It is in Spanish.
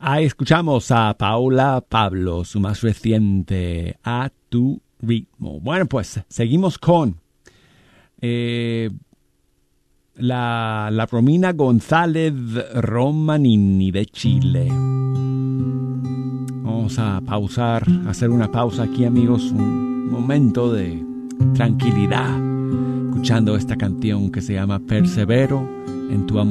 Ahí escuchamos a Paula Pablo, su más reciente, A Tu Ritmo. Bueno, pues seguimos con la Romina González Romanini de Chile. Vamos a pausar, hacer una pausa aquí, amigos, un momento de tranquilidad, escuchando esta canción que se llama Persevero en tu amor.